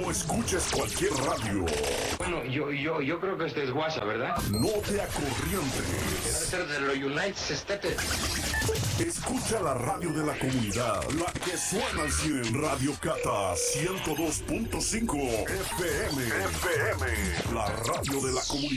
No escuches cualquier radio. Bueno, yo creo que este es WhatsApp, ¿verdad? No te acorrientes. Debe ser de los United States. Escucha la radio de la comunidad, la que suena al 100. Radio Cata 102.5 FM. La radio de la comunidad.